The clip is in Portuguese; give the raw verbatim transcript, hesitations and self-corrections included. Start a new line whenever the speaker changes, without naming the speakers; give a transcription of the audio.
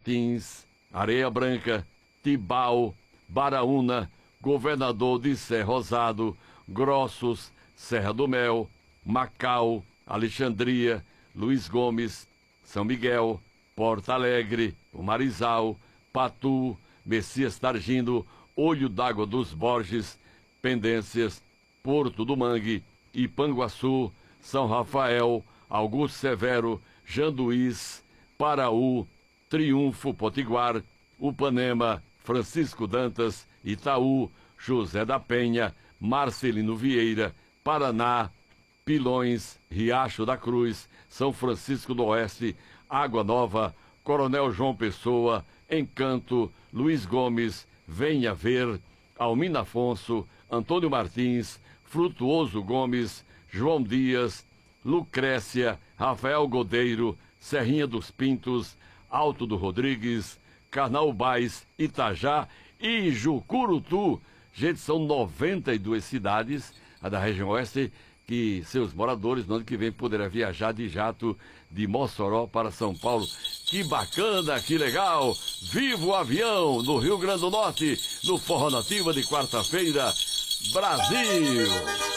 Martins, Areia Branca, Tibau, Baraúna, Governador de Serra Rosado, Grossos, Serra do Mel, Macau, Alexandria, Luiz Gomes, São Miguel, Porto Alegre, o Marizal, Patu, Messias Targindo, Olho d'Água dos Borges, Pendências, Porto do Mangue, Ipanguaçu, São Rafael, Augusto Severo, Janduís, Paraú, Triunfo, Potiguar, Upanema, Francisco Dantas, Itaú, José da Penha, Marcelino Vieira, Paraná, Pilões, Riacho da Cruz, São Francisco do Oeste, Água Nova, Coronel João Pessoa, Encanto, Luiz Gomes, Venha Ver, Almina Afonso, Antônio Martins, Frutuoso Gomes, João Dias, Lucrécia, Rafael Godeiro, Serrinha dos Pintos, Alto do Rodrigues, Carnaubais, Itajá e Jucurutu. Gente, são noventa e duas cidades a da região oeste que seus moradores no ano que vem poderão viajar de jato de Mossoró para São Paulo. Que bacana, que legal! Viva o avião no Rio Grande do Norte, no Forró Nativa de quarta-feira. Brasil!